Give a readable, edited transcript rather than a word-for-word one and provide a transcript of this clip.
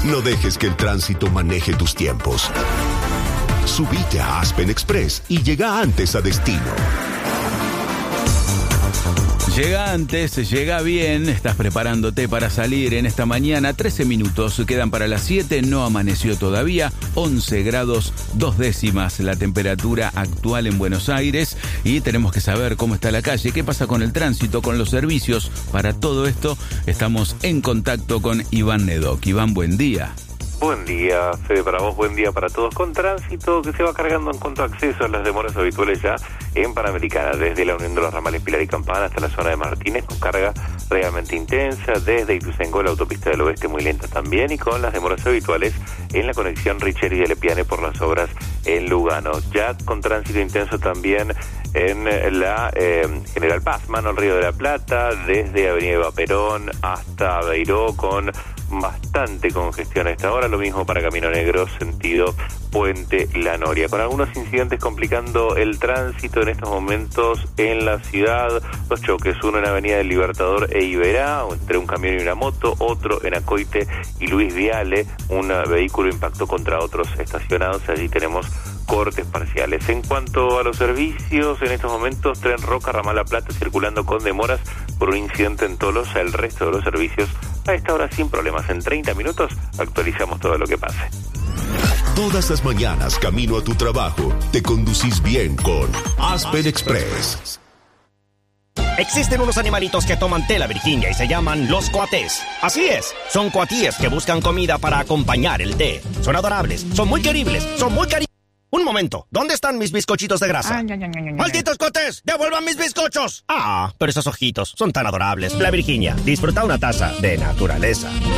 No dejes que el tránsito maneje tus tiempos. Subite a Aspen Express y llega antes a destino. Llega antes, llega bien, estás preparándote para salir en esta mañana. 13 minutos quedan para las 7, no amaneció todavía. 11 grados 2 décimas la temperatura actual en Buenos Aires. Y tenemos que saber cómo está la calle, qué pasa con el tránsito, con los servicios. Para todo esto estamos en contacto con Iván Nedoc. Iván, buen día. Buen día, Fede, para vos, buen día para todos. Con tránsito que se va cargando en cuanto a acceso a las demoras habituales ya en Panamericana, desde la unión de los ramales Pilar y Campana hasta la zona de Martínez, con carga realmente intensa, desde Ituzaingó, la autopista del oeste muy lenta también, y con las demoras habituales en la conexión Richeri de Lepiane por las obras en Lugano. Ya con tránsito intenso también en la General Paz, mano al Río de la Plata, desde Avenida Eva Perón hasta Beiró, con bastante congestión a esta hora. Lo mismo para Camino Negro, sentido Puente La Noria, con algunos incidentes complicando el tránsito en estos momentos en la ciudad. Dos choques, uno en Avenida del Libertador e Iberá, entre un camión y una moto, otro en Acoite y Luis Viale, un vehículo impactó contra otros estacionados. Allí tenemos cortes parciales. En cuanto a los servicios, en estos momentos, Tren Roca, Ramal La Plata, circulando con demoras por un incidente en Tolosa. El resto de los servicios a esta hora sin problemas. En 30 minutos actualizamos todo lo que pase. Todas las mañanas, camino a tu trabajo, te conducís bien con Aspen Express. Existen unos animalitos que toman té la Virginia y se llaman los coatés. Así es, son coatíes que buscan comida para acompañar el té. Son adorables, son muy queribles, son muy cariñosos. Un momento, ¿dónde están mis bizcochitos de grasa? ¡Malditos coatés! ¡Devuelvan mis bizcochos! Ah, pero esos ojitos son tan adorables. La Virginia, disfruta una taza de naturaleza.